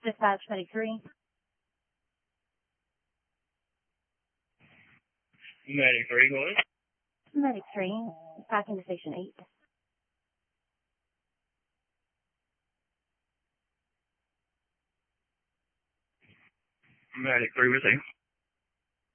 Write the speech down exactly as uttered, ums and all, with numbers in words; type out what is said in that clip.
Dispatch Medic three. Medic three, go ahead. Medic three, back into Station eight. Medic three, receive.